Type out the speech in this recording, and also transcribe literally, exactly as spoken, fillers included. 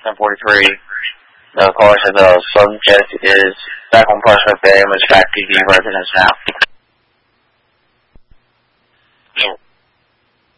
ten forty-three. The call said the subject is back on Prospect Bay, Miss Fact T V residence now.